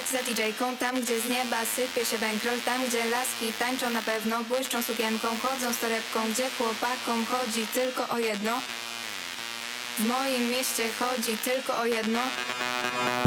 za DJ-ką, tam gdzie z nieba sypie się bankroll, tam gdzie laski tańczą na pewno, błyszczą sukienką, chodzą z torebką, gdzie chłopakom chodzi tylko o jedno. W moim mieście chodzi tylko o jedno.